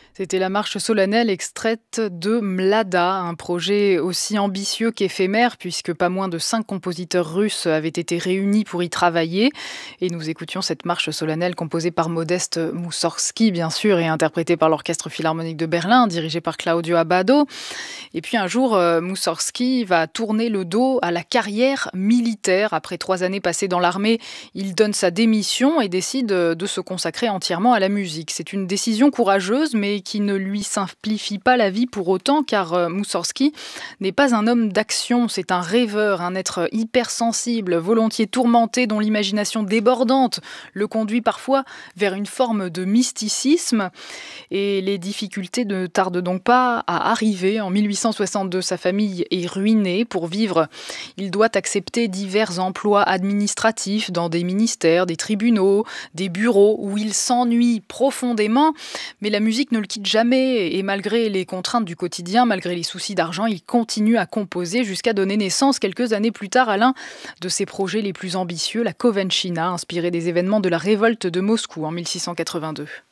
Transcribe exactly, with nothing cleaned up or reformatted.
C'était la marche solennelle extraite de Mlada, un projet aussi ambitieux qu'éphémère puisque pas moins de cinq compositeurs russes avaient été réunis pour y travailler. Et nous écoutions cette marche solennelle composée par Modeste Moussorgsky, bien sûr, et interprétée par l'Orchestre Philharmonique de Berlin, dirigé par Claudio Abbado. Et puis un jour, euh, Moussorgsky va tourner le dos à la carrière militaire. Après trois années passées dans l'armée, il donne sa démission et décide de se consacrer entièrement à la musique. C'est une décision courageuse, mais qui ne lui simplifie pas la vie pour autant, car euh, Moussorgsky n'est pas un homme d'action, c'est un rêveur, un être hypersensible, volontiers tourmenté, dont l'imagination débordante le conduit parfois vers une forme de mysticisme. Et les difficultés ne tardent donc pas à arriver. En mille huit cent soixante-deux, sa famille est ruinée. Pour vivre, il doit accepter divers emplois administratifs dans des ministères, des tribunaux, des bureaux où il s'ennuie profondément. Mais la musique ne le quitte jamais et malgré les contraintes du quotidien, malgré les soucis d'argent, il continue à composer jusqu'à donner naissance quelques années plus tard à l'un de ses projets les plus ambitieux, la Kovenchina, inspirée des événements de la révolte de Moscou en mille six cent quatre-vingt-deux.